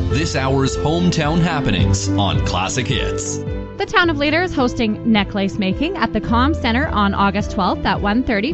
this hour's hometown happenings on Classic Hits. The town of Leader is hosting necklace making at the Comm Centre on August 12th at 1:30